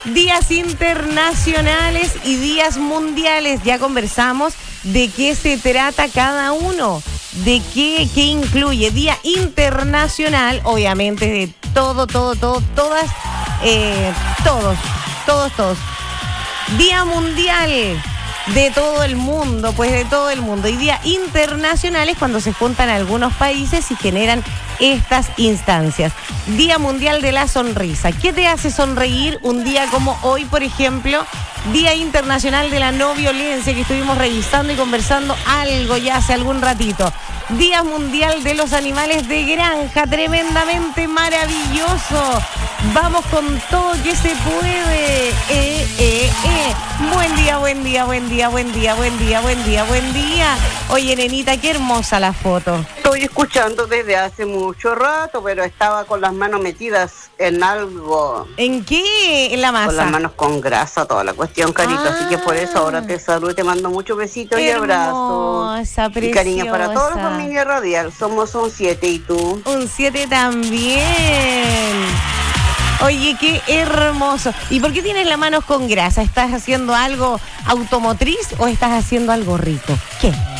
Días internacionales y días mundiales. Ya conversamos de qué se trata cada uno, de qué incluye. Día internacional, obviamente, de todos. Día mundial de todo el mundo, pues de todo el mundo. Y día internacional es cuando se juntan algunos países y generan estas instancias. Día mundial de la sonrisa. ¿Qué te hace sonreír un día como hoy, por ejemplo? Día internacional de la no violencia, que estuvimos revisando y conversando algo ya hace algún ratito. Día mundial de los animales de granja, tremendamente maravilloso. Vamos con todo que se puede. Buen día. Oye, nenita, qué hermosa la foto. Estoy escuchando desde hace mucho rato, pero estaba con las manos metidas en algo. ¿En qué? En la masa. Con las manos con grasa, toda la cuestión, carita. Así que por eso ahora te saludo y te mando muchos besitos y abrazos. Preciosa. Y cariño para toda la familia radial. Somos un 7, ¿y tú? Un 7 también. Oye, qué hermoso. ¿Y por qué tienes las manos con grasa? ¿Estás haciendo algo automotriz o estás haciendo algo rico? ¿Qué?